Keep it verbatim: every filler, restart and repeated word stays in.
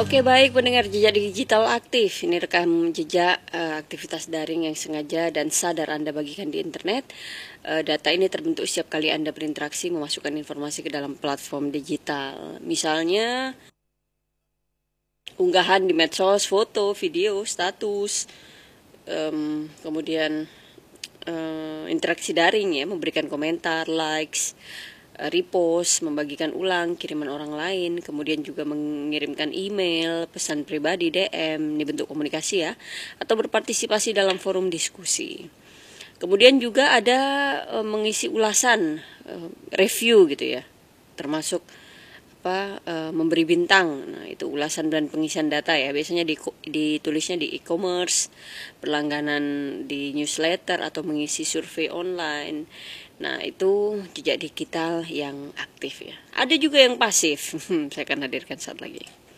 Oke, baik pendengar jejak digital aktif. Ini rekam jejak uh, aktivitas daring yang sengaja dan sadar Anda bagikan di internet. Uh, data ini terbentuk setiap kali Anda berinteraksi memasukkan informasi ke dalam platform digital. Misalnya unggahan di medsos, foto, video, status, um, kemudian uh, interaksi daring ya, memberikan komentar, likes, repost, membagikan ulang kiriman orang lain, kemudian juga mengirimkan email, pesan pribadi, D M, ini bentuk komunikasi ya, atau berpartisipasi dalam forum diskusi. Kemudian juga ada e, mengisi ulasan, e, review gitu ya, termasuk apa e, memberi bintang. Nah, itu ulasan dan pengisian data ya, biasanya di, ditulisnya di e-commerce, berlangganan di newsletter atau mengisi survei online. Nah, itu jejak digital yang aktif ya. Ada juga yang pasif. Saya akan hadirkan saat lagi.